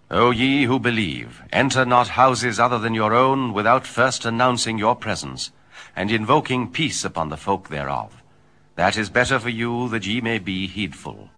O ye who believe, enter not houses other than your own without first announcing your presence, and invoking peace upon the folk thereof. That is better for you, that ye may be heedful.